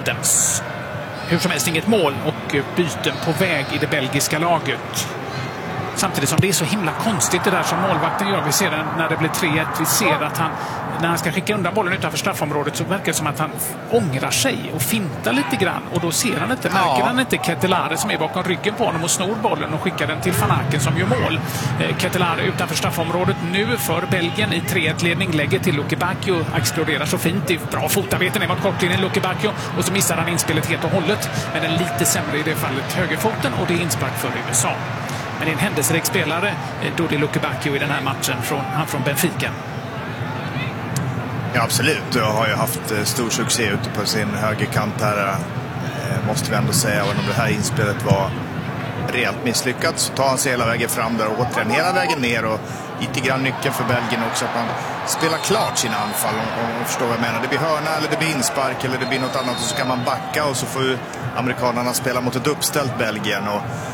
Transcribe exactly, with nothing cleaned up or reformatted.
Adams. Hur som helst inget mål och byten på väg i det belgiska laget. Samtidigt som det är så himla konstigt det där som målvakten gör. Vi ser det när det blir tre ett. Vi ser att han, när han ska skicka undan bollen utanför straffområdet, så verkar det som att han ångrar sig och fintar lite grann. Och då ser han inte, märker ja. han inte Ketelare som är bakom ryggen på honom och snor bollen och skickar den till Van Aken som gör mål. Eh, Ketelare utanför straffområdet nu för Belgien i tre ett-ledning. Lägger till Lucky Bacchio. Exploderar så fint. Det är bra fotarbeten ner mot kortlinjen Lucky Bacchio. Och så missar han inspelet helt och hållet. Men en lite sämre i det fallet högerfoten, och det är inspark för U S A. Men det är en händelserik spelare då det är Lucky Bacchio i den här matchen, från, han från Benfica. Ja, absolut. Jag har ju haft stor succé ute på sin högerkant här, måste vi ändå säga. Och om det här inspelet var rejält misslyckat så tar han sig hela vägen fram där och återigen hela vägen ner. Och lite grann nyckeln för Belgien också, att man spelar klart sina anfall, om man förstår vad jag menar. Det blir hörna eller det blir inspark eller det blir något annat, och så kan man backa och så får ju amerikanerna spela mot ett uppställt Belgien. Och